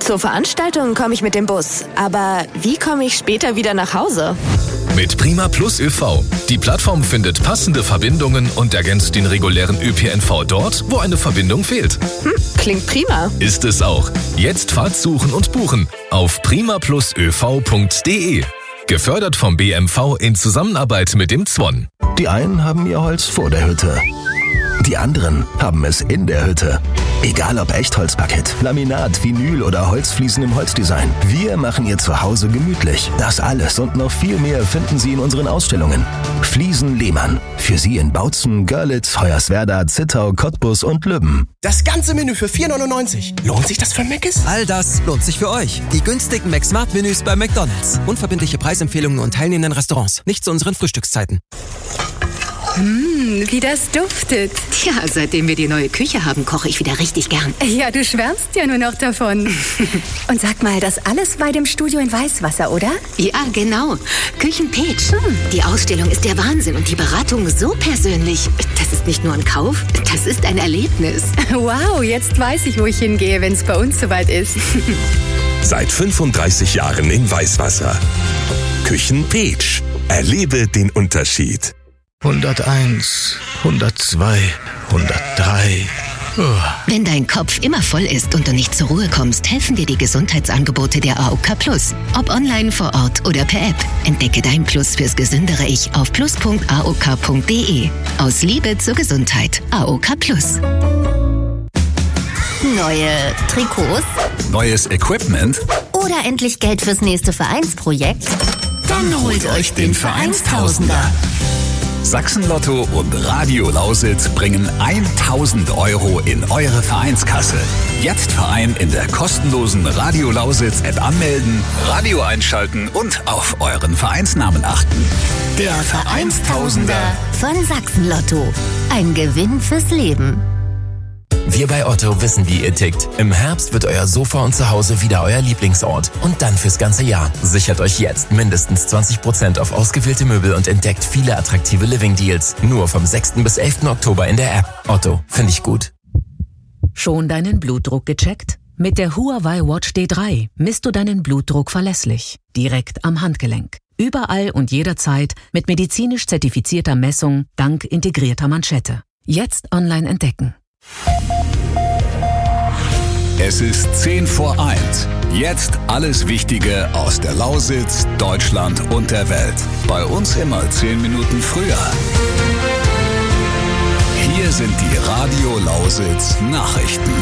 Zur Veranstaltung komme ich mit dem Bus. Aber wie komme ich später wieder nach Hause? Mit Prima Plus ÖV. Die Plattform findet passende Verbindungen und ergänzt den regulären ÖPNV dort, wo eine Verbindung fehlt. Klingt prima. Ist es auch. Jetzt Fahrt suchen und buchen auf primaplusöv.de. Gefördert vom BMV in Zusammenarbeit mit dem Zwon. Die einen haben ihr Holz vor der Hütte. Die anderen haben es in der Hütte. Egal ob Echtholzparkett, Laminat, Vinyl oder Holzfliesen im Holzdesign. Wir machen ihr Zuhause gemütlich. Das alles und noch viel mehr finden Sie in unseren Ausstellungen. Fliesen Lehmann. Für Sie in Bautzen, Görlitz, Hoyerswerda, Zittau, Cottbus und Lübben. Das ganze Menü für 4,99. Lohnt sich das für Mc's? All das lohnt sich für euch. Die günstigen McSmart-Menüs bei McDonald's. Unverbindliche Preisempfehlungen und teilnehmenden Restaurants. Nicht zu unseren Frühstückszeiten. Wie das duftet. Tja, seitdem wir die neue Küche haben, koche ich wieder richtig gern. Ja, du schwärmst ja nur noch davon. Und sag mal, das alles bei dem Studio in Weißwasser, oder? Ja, genau. Küchenpeach. Die Ausstellung ist der Wahnsinn und die Beratung so persönlich. Das ist nicht nur ein Kauf, das ist ein Erlebnis. Wow, jetzt weiß ich, wo ich hingehe, wenn es bei uns soweit ist. Seit 35 Jahren in Weißwasser. Küchenpeach. Erlebe den Unterschied. 101, 102, 103. Wenn dein Kopf immer voll ist und du nicht zur Ruhe kommst, helfen dir die Gesundheitsangebote der AOK Plus. Ob online, vor Ort oder per App. Entdecke dein Plus fürs gesündere Ich auf plus.aok.de. Aus Liebe zur Gesundheit. AOK Plus. Neue Trikots? Neues Equipment? Oder endlich Geld fürs nächste Vereinsprojekt? Dann holt euch den Vereinstausender. Sachsen-Lotto und Radio Lausitz bringen 1.000 € in eure Vereinskasse. Jetzt Verein in der kostenlosen Radio Lausitz-App anmelden, Radio einschalten und auf euren Vereinsnamen achten. Der Vereinstausender von Sachsen-Lotto. Ein Gewinn fürs Leben. Wir bei Otto wissen, wie ihr tickt. Im Herbst wird euer Sofa und Zuhause wieder euer Lieblingsort. Und dann fürs ganze Jahr. Sichert euch jetzt mindestens 20% auf ausgewählte Möbel und entdeckt viele attraktive Living-Deals. Nur vom 6. bis 11. Oktober in der App. Otto, finde ich gut. Schon deinen Blutdruck gecheckt? Mit der Huawei Watch D3 misst du deinen Blutdruck verlässlich. Direkt am Handgelenk. Überall und jederzeit mit medizinisch zertifizierter Messung dank integrierter Manschette. Jetzt online entdecken. Es ist 10 vor 1. Jetzt alles Wichtige aus der Lausitz, Deutschland und der Welt. Bei uns immer 10 Minuten früher. Hier sind die Radio Lausitz Nachrichten.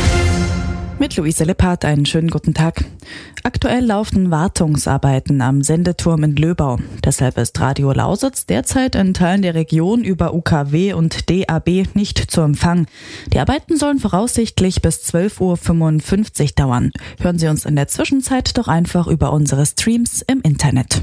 Mit Luise Lippert einen schönen guten Tag. Aktuell laufen Wartungsarbeiten am Sendeturm in Löbau. Deshalb ist Radio Lausitz derzeit in Teilen der Region über UKW und DAB nicht zu empfangen. Die Arbeiten sollen voraussichtlich bis 12:55 Uhr dauern. Hören Sie uns in der Zwischenzeit doch einfach über unsere Streams im Internet.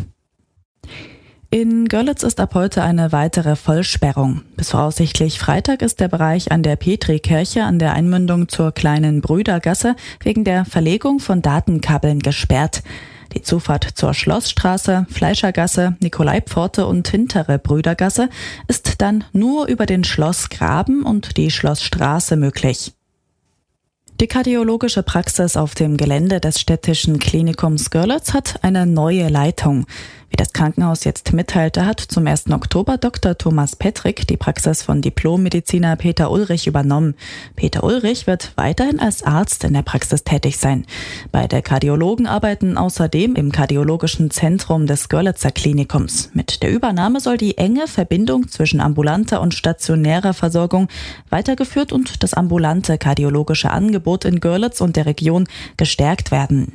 In Görlitz ist ab heute eine weitere Vollsperrung. Bis voraussichtlich Freitag ist der Bereich an der Petrikirche an der Einmündung zur Kleinen Brüdergasse wegen der Verlegung von Datenkabeln gesperrt. Die Zufahrt zur Schlossstraße, Fleischergasse, Nikolaipforte und hintere Brüdergasse ist dann nur über den Schlossgraben und die Schlossstraße möglich. Die kardiologische Praxis auf dem Gelände des städtischen Klinikums Görlitz hat eine neue Leitung. Wie das Krankenhaus jetzt mitteilte, hat zum 1. Oktober Dr. Thomas Pettrick die Praxis von Diplommediziner Peter Ulrich übernommen. Peter Ulrich wird weiterhin als Arzt in der Praxis tätig sein. Beide Kardiologen arbeiten außerdem im kardiologischen Zentrum des Görlitzer Klinikums. Mit der Übernahme soll die enge Verbindung zwischen ambulanter und stationärer Versorgung weitergeführt und das ambulante kardiologische Angebot in Görlitz und der Region gestärkt werden.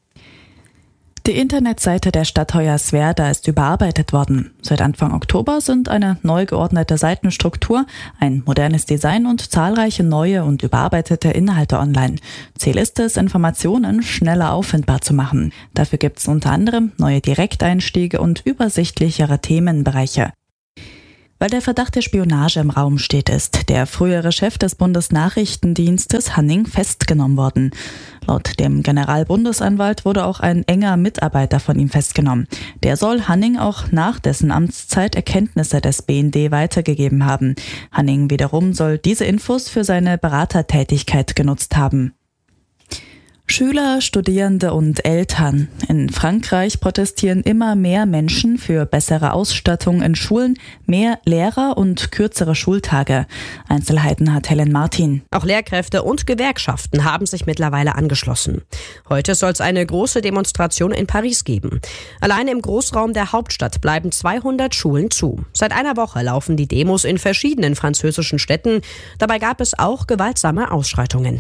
Die Internetseite der Stadt Hoyerswerda ist überarbeitet worden. Seit Anfang Oktober sind eine neu geordnete Seitenstruktur, ein modernes Design und zahlreiche neue und überarbeitete Inhalte online. Ziel ist es, Informationen schneller auffindbar zu machen. Dafür gibt es unter anderem neue Direkteinstiege und übersichtlichere Themenbereiche. Weil der Verdacht der Spionage im Raum steht, ist der frühere Chef des Bundesnachrichtendienstes Hanning festgenommen worden. Laut dem Generalbundesanwalt wurde auch ein enger Mitarbeiter von ihm festgenommen. Der soll Hanning auch nach dessen Amtszeit Erkenntnisse des BND weitergegeben haben. Hanning wiederum soll diese Infos für seine Beratertätigkeit genutzt haben. Schüler, Studierende und Eltern. In Frankreich protestieren immer mehr Menschen für bessere Ausstattung in Schulen, mehr Lehrer und kürzere Schultage. Einzelheiten hat Helen Martin. Auch Lehrkräfte und Gewerkschaften haben sich mittlerweile angeschlossen. Heute soll es eine große Demonstration in Paris geben. Allein im Großraum der Hauptstadt bleiben 200 Schulen zu. Seit einer Woche laufen die Demos in verschiedenen französischen Städten. Dabei gab es auch gewaltsame Ausschreitungen.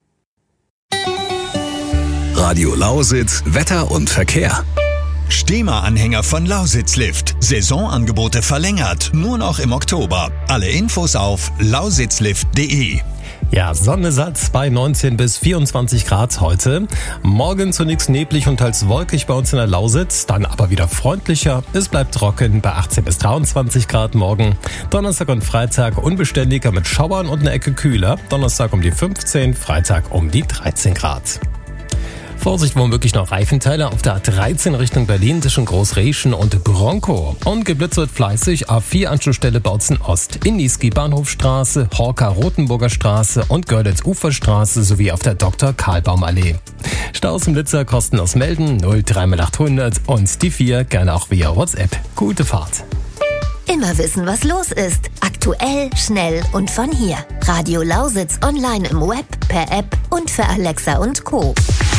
Radio Lausitz, Wetter und Verkehr. Stehmer-Anhänger von Lausitzlift. Saisonangebote verlängert. Nur noch im Oktober. Alle Infos auf lausitzlift.de. Ja, Sonne satt bei 19 bis 24 Grad heute. Morgen zunächst neblig und teils wolkig bei uns in der Lausitz, dann aber wieder freundlicher. Es bleibt trocken bei 18 bis 23 Grad morgen. Donnerstag und Freitag unbeständiger mit Schauern und eine Ecke kühler. Donnerstag um die 15, Freitag um die 13 Grad. Vorsicht, womöglich noch Reifenteile auf der A13 Richtung Berlin zwischen Großreschen und Bronco. Und geblitzt wird fleißig A4 Anschlussstelle Bautzen Ost in Niesky Bahnhofstraße, Horka-Rotenburger Straße und Görlitz-Uferstraße sowie auf der Dr.-Karlbaum-Allee. Staus im Blitzer kostenlos melden 03800 und die 4 gerne auch via WhatsApp. Gute Fahrt. Immer wissen, was los ist. Aktuell, schnell und von hier. Radio Lausitz online im Web, per App und für Alexa und Co.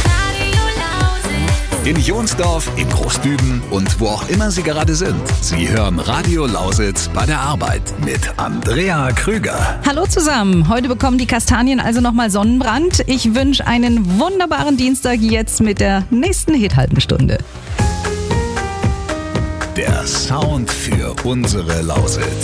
In Jonsdorf, in Großdüben und wo auch immer Sie gerade sind. Sie hören Radio Lausitz bei der Arbeit mit Andrea Krüger. Hallo zusammen. Heute bekommen die Kastanien also nochmal Sonnenbrand. Ich wünsche einen wunderbaren Dienstag jetzt mit der nächsten Hit-Halben-Stunde. Der Sound für unsere Lausitz.